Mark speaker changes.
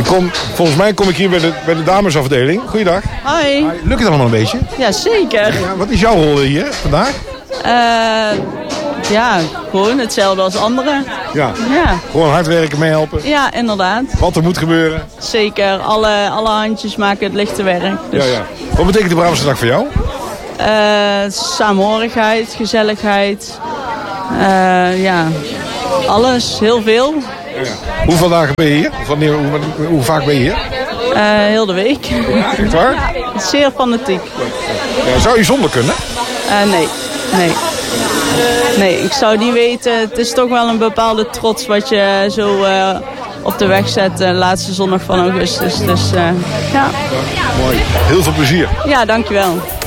Speaker 1: Volgens mij kom ik hier bij de damesafdeling. Goeiedag.
Speaker 2: Hoi.
Speaker 1: Lukt het allemaal een beetje?
Speaker 2: Ja, zeker.
Speaker 1: Ja, wat is jouw rol hier vandaag?
Speaker 2: Ja, gewoon hetzelfde als anderen.
Speaker 1: Ja.
Speaker 2: Ja.
Speaker 1: Gewoon hard werken, meehelpen.
Speaker 2: Ja, inderdaad.
Speaker 1: Wat er moet gebeuren.
Speaker 2: Zeker. Alle handjes maken het lichte werk. Dus,
Speaker 1: Ja. Wat betekent de Brabantse dag voor jou?
Speaker 2: Saamhorigheid, gezelligheid. Ja, alles. Heel veel.
Speaker 1: Ja. Hoeveel dagen ben je hier? Hoe vaak ben je hier?
Speaker 2: Heel de week.
Speaker 1: Echt waar?
Speaker 2: Ja, zeer fanatiek.
Speaker 1: Ja, zou je zonder kunnen?
Speaker 2: Nee, ik zou niet weten. Het is toch wel een bepaalde trots wat je zo op de weg zet. Laatste zondag van augustus. Dus ja.
Speaker 1: Mooi. Heel veel plezier.
Speaker 2: Ja, dankjewel.